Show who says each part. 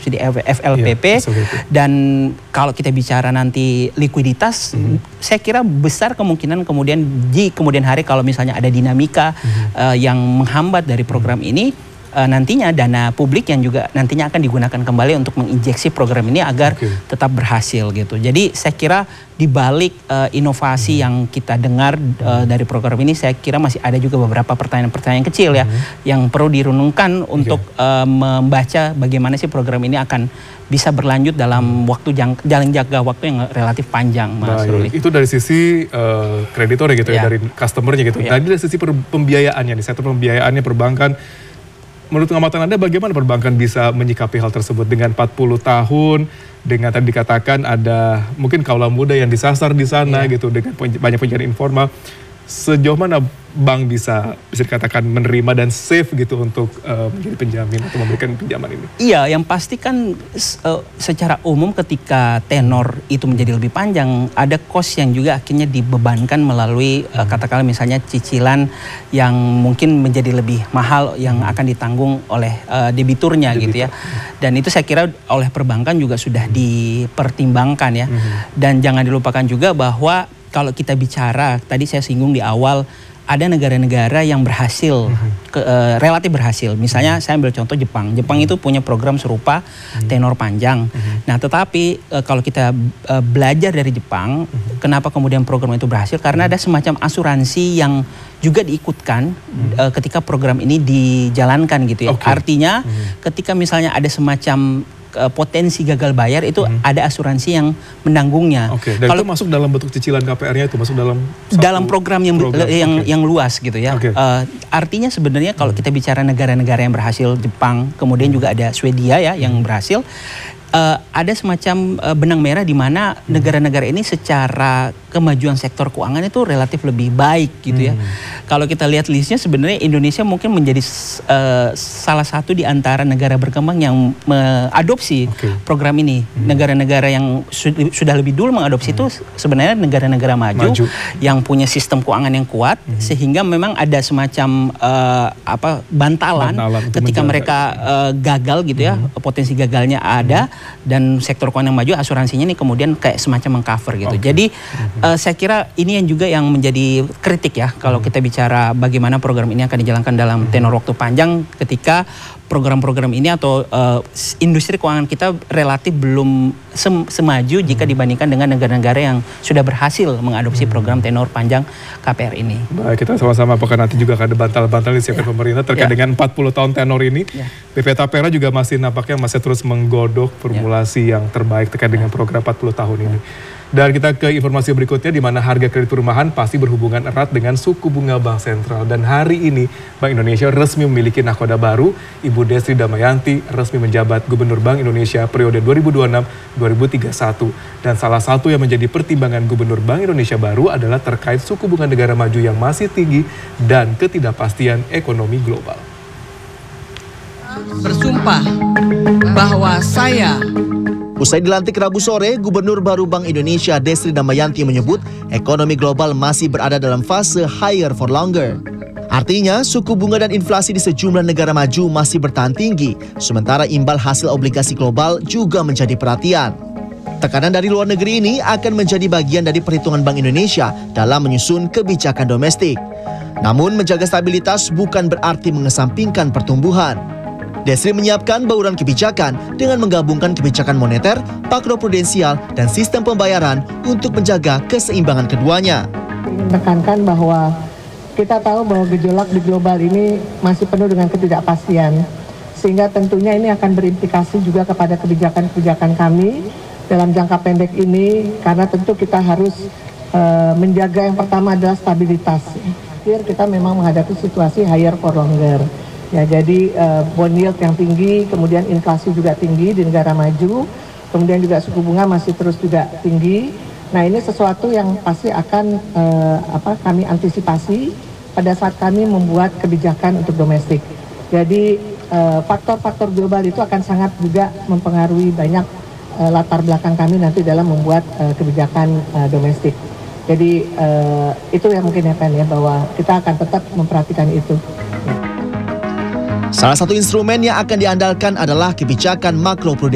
Speaker 1: subsidi FLPP. Dan kalau kita bicara nanti likuiditas, saya kira besar kemungkinan kemudian di kemudian hari kalau misalnya ada dinamika yang menghambat dari program ini, nantinya dana publik yang juga nantinya akan digunakan kembali untuk menginjeksi program ini agar tetap berhasil gitu. Jadi saya kira di balik inovasi yang kita dengar dari program ini, saya kira masih ada juga beberapa pertanyaan-pertanyaan kecil ya yang perlu dirunungkan untuk membaca bagaimana sih program ini akan bisa berlanjut dalam waktu jangka waktu yang relatif panjang, Mas Ruli.
Speaker 2: Itu dari sisi kreditor gitu ya, dari customernya gitu. Tadi dari sisi pembiayaannya nih, sektor pembiayaannya perbankan. Menurut pengamatan Anda bagaimana perbankan bisa menyikapi hal tersebut dengan 40 tahun, dengan tadi dikatakan ada mungkin kaula muda yang disasar di sana gitu, dengan banyak penjaringan informal. Sejauh mana bank bisa dikatakan menerima dan safe gitu untuk menjadi penjamin atau memberikan pinjaman ini? Iya,
Speaker 1: yang pasti kan secara umum ketika tenor itu menjadi lebih panjang, ada cost yang juga akhirnya dibebankan melalui katakanlah misalnya cicilan yang mungkin menjadi lebih mahal yang akan ditanggung oleh debiturnya gitu ya. Dan itu saya kira oleh perbankan juga sudah dipertimbangkan ya. Dan jangan dilupakan juga bahwa kalau kita bicara, tadi saya singgung di awal, ada negara-negara yang berhasil, relatif berhasil. Misalnya saya ambil contoh Jepang. Jepang itu punya program serupa tenor panjang. Nah tetapi kalau kita belajar dari Jepang, kenapa kemudian program itu berhasil? Karena ada semacam asuransi yang juga diikutkan ketika program ini dijalankan gitu ya. Artinya ketika misalnya ada semacam potensi gagal bayar itu ada asuransi yang menanggungnya.
Speaker 2: Dan kalau itu masuk dalam bentuk cicilan KPR-nya, itu masuk dalam
Speaker 1: program yang luas gitu ya. Artinya sebenarnya kalau kita bicara negara-negara yang berhasil, Jepang, kemudian juga ada Swedia ya yang berhasil, ada semacam benang merah di mana negara-negara ini secara kemajuan sektor keuangan itu relatif lebih baik gitu ya. Kalau kita lihat listnya sebenarnya Indonesia mungkin menjadi salah satu di antara negara berkembang yang mengadopsi program ini. Negara-negara yang sudah lebih dulu mengadopsi itu sebenarnya negara-negara maju yang punya sistem keuangan yang kuat, sehingga memang ada semacam bantalan ketika mereka gagal gitu ya, potensi gagalnya ada, dan sektor keuangan yang maju asuransinya ini kemudian kayak semacam mengcover gitu. Jadi saya kira ini yang juga yang menjadi kritik ya kalau kita bicara bagaimana program ini akan dijalankan dalam tenor waktu panjang ketika program-program ini atau industri keuangan kita relatif belum semaju jika dibandingkan dengan negara-negara yang sudah berhasil mengadopsi program tenor panjang KPR ini.
Speaker 2: Baik, kita sama-sama apakah nanti juga ada bantal-bantal disiapkan pemerintah terkait dengan 40 tahun tenor ini. BP Tapera juga masih nampaknya terus menggodok formulasi yang terbaik terkait dengan program 40 tahun ini. Dan kita ke informasi berikutnya di mana harga kredit perumahan pasti berhubungan erat dengan suku bunga Bank Sentral. Dan hari ini Bank Indonesia resmi memiliki nahkoda baru, Ibu Destri Damayanti resmi menjabat Gubernur Bank Indonesia periode 2026-2031. Dan salah satu yang menjadi pertimbangan Gubernur Bank Indonesia baru adalah terkait suku bunga negara maju yang masih tinggi dan ketidakpastian ekonomi global.
Speaker 3: Bersumpah bahwa saya.
Speaker 4: Usai dilantik Rabu sore, Gubernur baru Bank Indonesia Destri Damayanti menyebut ekonomi global masih berada dalam fase higher for longer. Artinya, suku bunga dan inflasi di sejumlah negara maju masih bertahan tinggi, sementara imbal hasil obligasi global juga menjadi perhatian. Tekanan dari luar negeri ini akan menjadi bagian dari perhitungan Bank Indonesia dalam menyusun kebijakan domestik. Namun, menjaga stabilitas bukan berarti mengesampingkan pertumbuhan. Destri menyiapkan bauran kebijakan dengan menggabungkan kebijakan moneter, makroprudensial, dan sistem pembayaran untuk menjaga keseimbangan keduanya.
Speaker 5: Menekankan bahwa kita tahu bahwa gejolak di global ini masih penuh dengan ketidakpastian, sehingga tentunya ini akan berimplikasi juga kepada kebijakan-kebijakan kami dalam jangka pendek ini, karena tentu kita harus menjaga yang pertama adalah stabilitas. Kita memang menghadapi situasi higher for longer. Ya, jadi bond yield yang tinggi, kemudian inflasi juga tinggi di negara maju, kemudian juga suku bunga masih terus juga tinggi. Nah, ini sesuatu yang pasti akan kami antisipasi pada saat kami membuat kebijakan untuk domestik. Jadi faktor-faktor global itu akan sangat juga mempengaruhi banyak latar belakang kami nanti dalam membuat kebijakan domestik. Jadi itu yang mungkin ya Pen ya, bahwa kita akan tetap memperhatikan itu.
Speaker 4: Salah satu instrumen yang akan diandalkan adalah kebijakan makroprudensial.